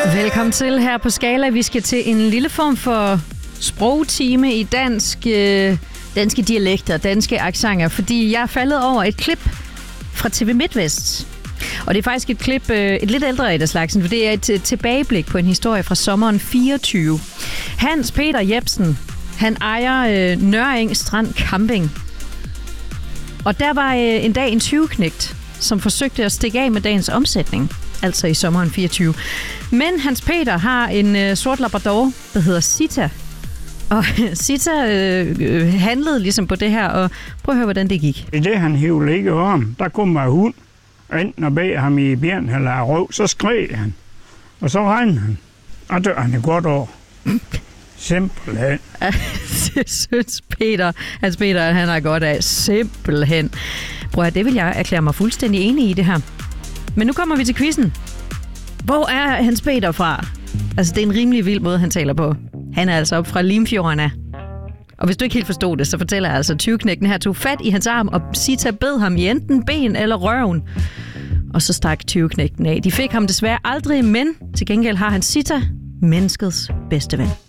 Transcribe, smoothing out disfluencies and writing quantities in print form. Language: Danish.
Velkommen til her på Skala. Vi skal til en lille form for sprogtime i danske dialekter, danske accenter, fordi jeg er faldet over et klip fra TV MidtVest. Og det er faktisk et klip, et lidt ældre af det slags, for det er et tilbageblik på en historie fra sommeren 24. Hans Peter Jebsen, han ejer Nørring Strand Camping. Og der var en dag en 20-knægt, som forsøgte at stikke af med dagens omsætning, altså i sommeren 24. Men Hans Peter har en sort labrador, der hedder Sita. Og Sita handlede ligesom på det her, og prøv at høre, hvordan det gik. I det, han hiver ligge om, der kom en hund, og enten og bag ham i bjørn eller røv, så skreg han. Og så regnede han, og dør han godt over. Simpelthen. Det synes Hans Peter, han har godt af. Simpelthen. Prøv at det vil jeg erklære mig fuldstændig enig i det her. Men nu kommer vi til quizzen. Hvor er Hans Peter fra? Altså, det er en rimelig vild måde, han taler på. Han er altså op fra Limfjorden af. Og hvis du ikke helt forstod det, så fortæller jeg altså, at 20-knægten her tog fat i hans arm, og Sita bed ham i enten ben eller røven. Og så stak 20-knægten af. De fik ham desværre aldrig, men til gengæld har han Sita, menneskets bedste ven.